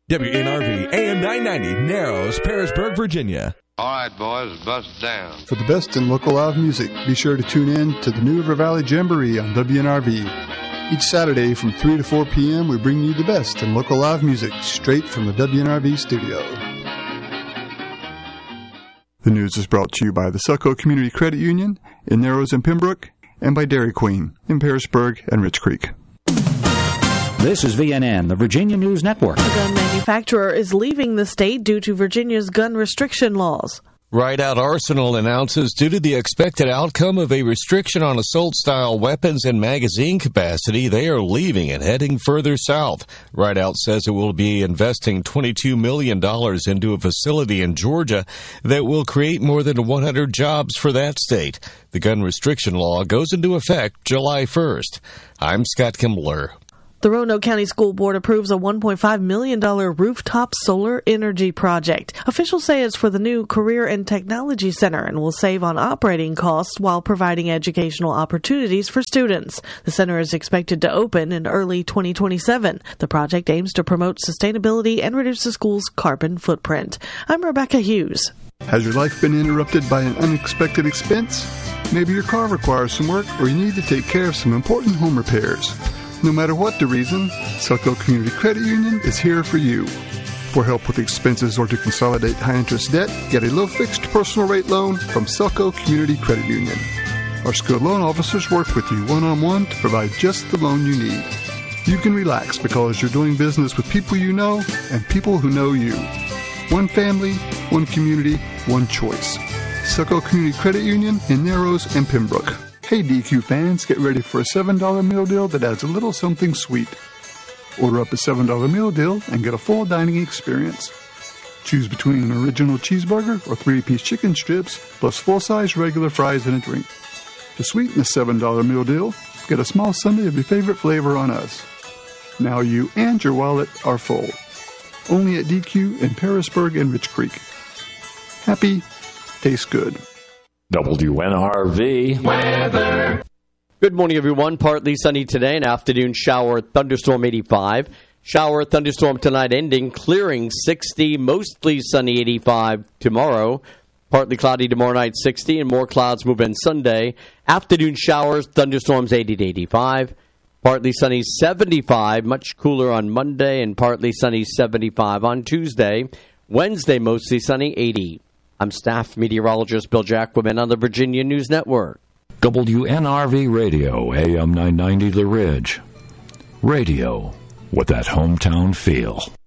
WNRV AM 990, Narrows, Parisburg, Virginia. All right, boys, bust down. For the best in local live music, be sure to tune in to the New River Valley Jamboree on WNRV. Each Saturday from 3 to 4 p.m., we bring you the best in local live music straight from the WNRV studio. The news is brought to you by the Selco Community Credit Union in Narrows and Pembroke, and by Dairy Queen in Parisburg and Rich Creek. This is VNN, the Virginia News Network. A gun manufacturer is leaving the state due to Virginia's gun restriction laws. Rideout Arsenal announces due to the expected outcome of a restriction on assault-style weapons and magazine capacity, they are leaving and heading further south. Rideout says it will be investing $22 million into a facility in Georgia that will create more than 100 jobs for that state. The gun restriction law goes into effect July 1st. I'm Scott Kimbler. The Roanoke County School Board approves a $1.5 million rooftop solar energy project. Officials say it's for the new Career and Technology Center and will save on operating costs while providing educational opportunities for students. The center is expected to open in early 2027. The project aims to promote sustainability and reduce the school's carbon footprint. I'm Rebecca Hughes. Has your life been interrupted by an unexpected expense? Maybe your car requires some work or you need to take care of some important home repairs. No matter what the reason, Selco Community Credit Union is here for you. For help with expenses or to consolidate high-interest debt, get a low-fixed personal rate loan from Selco Community Credit Union. Our skilled loan officers work with you one-on-one to provide just the loan you need. You can relax because you're doing business with people you know and people who know you. One family, one community, one choice. Selco Community Credit Union in Narrows and Pembroke. Hey DQ fans, get ready for a $7 meal deal that adds a little something sweet. Order up a $7 meal deal and get a full dining experience. Choose between an original cheeseburger or 3-piece chicken strips, plus full-size regular fries and a drink. To sweeten the $7 meal deal, get a small sundae of your favorite flavor on us. Now you and your wallet are full. Only at DQ in Parisburg and Rich Creek. Happy, tastes good. WNRV weather. Good morning, everyone. Partly sunny today, an afternoon shower, thunderstorm 85. Shower, thunderstorm tonight ending, clearing 60, mostly sunny 85 tomorrow. Partly cloudy tomorrow night 60, and more clouds move in Sunday. Afternoon showers, thunderstorms 80 to 85. Partly sunny 75, much cooler on Monday, and partly sunny 75 on Tuesday. Wednesday, mostly sunny 80. I'm staff meteorologist Bill Jacquemin on the Virginia News Network. WNRV Radio, AM 990 The Ridge. Radio with that hometown feel.